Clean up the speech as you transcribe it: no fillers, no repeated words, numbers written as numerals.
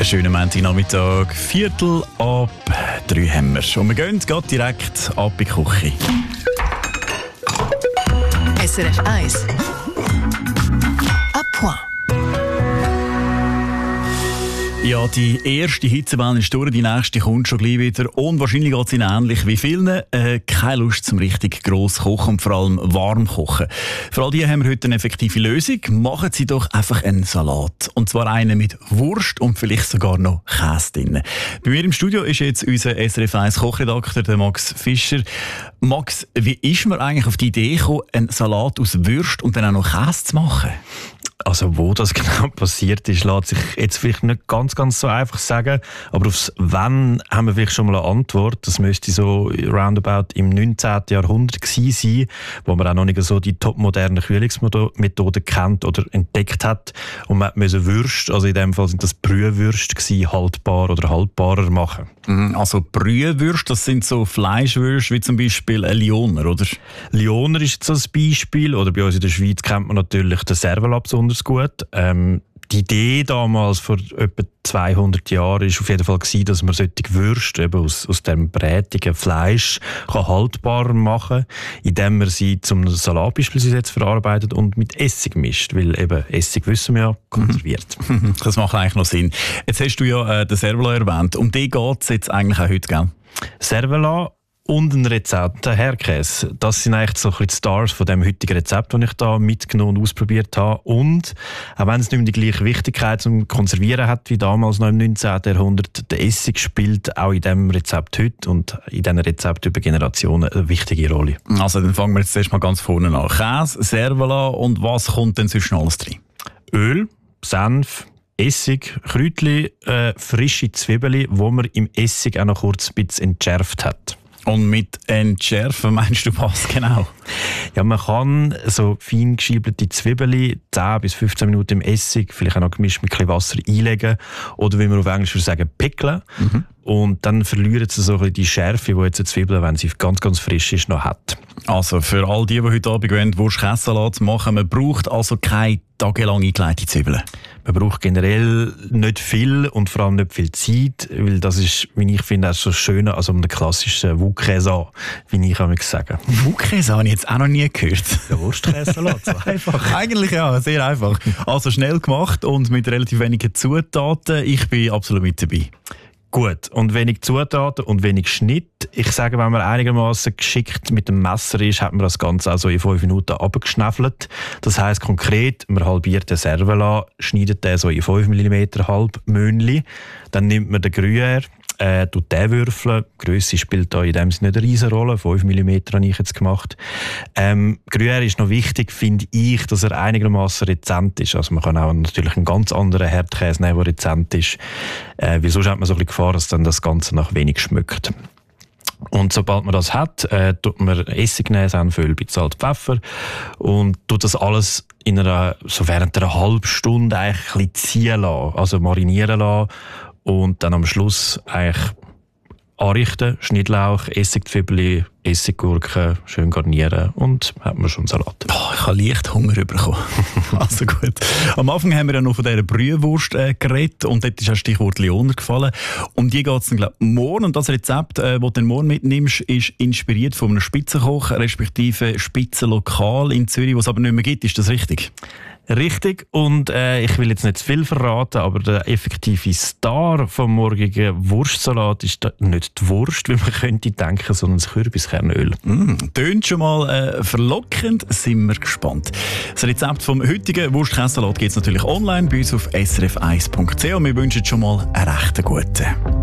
Einen schönen Montagnachmittag, 2:45 haben wir. Und wir gehen gerade direkt ab in die Küche. SRF 1 à point. Ja, die erste Hitzewelle ist durch, die nächste kommt schon gleich wieder. Und wahrscheinlich geht es Ihnen ähnlich wie vielen. Keine Lust zum richtig gross kochen und vor allem warm kochen. Für all die haben wir heute eine effektive Lösung. Machen Sie doch einfach einen Salat. Und zwar einen mit Wurst und vielleicht sogar noch Käse drin. Bei mir im Studio ist jetzt unser SRF 1 Kochredakteur, der Max Fischer. Max, wie ist man eigentlich auf die Idee gekommen, einen Salat aus Würst und dann auch noch Käse zu machen? Also wo das genau passiert ist, lässt sich jetzt vielleicht nicht ganz so einfach sagen. Aber aufs «Wann» haben wir vielleicht schon mal eine Antwort. Das müsste so roundabout im 19. Jahrhundert gewesen sein, wo man auch noch nicht so die topmodernen Kühlungsmethoden kennt oder entdeckt hat. Und man musste Würste, also in dem Fall sind das Brühwürste gewesen, haltbar oder haltbarer machen. Also Brühwürste, das sind so Fleischwürste wie zum Beispiel ein Lyoner, oder? Lyoner ist so ein Beispiel. Oder bei uns in der Schweiz kennt man natürlich den Servola besonders gut. Die Idee damals, vor etwa 200 Jahren, war auf jeden Fall, dass man solche Würste eben aus dem brätigen Fleisch haltbarer machen kann, indem man sie zum Salat beispielsweise jetzt verarbeitet und mit Essig mischt. Weil eben Essig, wissen wir ja, konserviert. Das macht eigentlich noch Sinn. Jetzt hast du ja den Servola erwähnt. Um den geht es jetzt eigentlich auch heute, gell? Servola und ein Rezept, der Herdkäse. Das sind eigentlich so ein bisschen die Stars von dem heutigen Rezept, das ich da mitgenommen und ausprobiert habe. Und auch wenn es nicht mehr die gleiche Wichtigkeit zum Konservieren hat wie damals noch im 19. Jahrhundert, der Essig spielt auch in diesem Rezept heute und in diesen Rezepten über Generationen eine wichtige Rolle. Also dann fangen wir jetzt erst mal ganz vorne an. Käse, Servola und was kommt denn sonst noch alles drin? Öl, Senf, Essig, Kräutchen, frische Zwiebeln, die man im Essig auch noch kurz ein bisschen entschärft hat. Und mit entschärfen meinst du was genau? Ja, man kann so fein geschiebelte Zwiebeln 10 bis 15 Minuten im Essig, vielleicht auch noch gemischt mit ein bisschen Wasser einlegen oder wie man auf Englisch würde sagen, pickeln. Und dann verlieren sie so ein bisschen die Schärfe, die jetzt eine Zwiebel, wenn sie ganz frisch ist, noch hat. Also für all die heute Abend wollen, Wurst-Käse-Salat machen, man braucht also keine tagelang eingelegte Zwiebeln. Man braucht generell nicht viel und vor allem nicht viel Zeit, weil das ist, wie ich finde, auch so schön an so einem klassischen Wok-Käse, wie ich sagen. Wok-Käse habe ich jetzt auch noch nie gehört. Der Wurst-Käse-Salat, so einfach. Eigentlich ja, sehr einfach. Also schnell gemacht und mit relativ wenigen Zutaten. Ich bin absolut mit dabei. Gut, und wenig Zutaten und wenig Schnitt. Ich sage, wenn man einigermaßen geschickt mit dem Messer ist, hat man das Ganze also in 5 Minuten abgeschnäffelt. Das heisst konkret, man halbiert den Servola, schneidet den so in 5 mm Halbmöhnchen. Dann nimmt man den Gruyère, tut den würfeln. Die Grösse spielt da in dem Sinne nicht eine riesen Rolle. 5 mm habe ich jetzt gemacht. Gruyère ist noch wichtig, finde ich, dass er einigermaßen rezent ist. Also man kann auch natürlich einen ganz anderen Herdkäse nehmen, der rezent ist. Weil sonst hat man so ein bisschen Gefahr, dass dann das Ganze nach wenig schmeckt. Und sobald man das hat, tut man Essig nehmen, Senföl, ein bisschen Salz, Pfeffer und tut das alles so während einer halben Stunde eigentlich ein bisschen ziehen lassen, also marinieren lassen. Und dann am Schluss eigentlich anrichten, Schnittlauch, Essigzwiebeln, Essiggurken, schön garnieren und hat man schon Salat. Oh, ich habe leicht Hunger bekommen. Also gut. Am Anfang haben wir ja noch von dieser Brühwurst geredet und dort ist das Stichwort Lyoner gefallen. Um die geht es dann morgen und das Rezept, das du dann morgen mitnimmst, ist inspiriert von einem Spitzenkoch, respektive Spitzenlokal in Zürich, was es aber nicht mehr gibt. Ist das richtig? Richtig, und ich will jetzt nicht zu viel verraten, aber der effektive Star vom morgigen Wurstsalat ist nicht die Wurst, wie man könnte denken, sondern das Kürbiskernöl. Tönt schon mal verlockend, sind wir gespannt. Das Rezept vom heutigen Wurst-Käse-Salat gibt es natürlich online bei uns auf srf1.ch und wir wünschen schon mal einen recht guten.